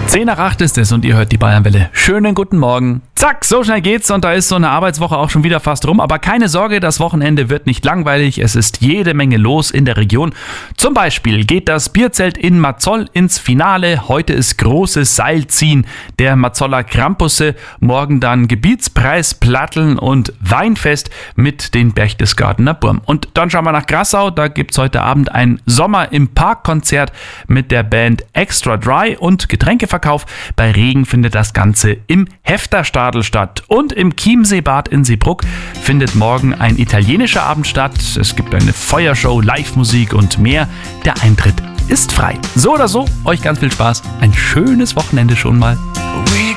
10 nach 8 ist es und ihr hört die Bayernwelle. Schönen guten Morgen. Zack, so schnell geht's und da ist so eine Arbeitswoche auch schon wieder fast rum. Aber keine Sorge, das Wochenende wird nicht langweilig. Es ist jede Menge los in der Region. Zum Beispiel geht das Bierzelt in Mazoll ins Finale. Heute ist großes Seilziehen der Mazoller Krampusse. Morgen dann Gebietspreis, Platteln und Weinfest mit den Berchtesgadener Burm. Und dann schauen wir nach Grassau. Da gibt's heute Abend ein Sommer im Park-Konzert mit der Band Extra Dry und Getränkeverkauf. Bei Regen findet das Ganze im Hefterstadel statt. Und im Chiemseebad in Seebrugg findet morgen ein italienischer Abend statt. Es gibt eine Feuershow, Live-Musik und mehr. Der Eintritt ist frei. So oder so, euch ganz viel Spaß. Ein schönes Wochenende schon mal.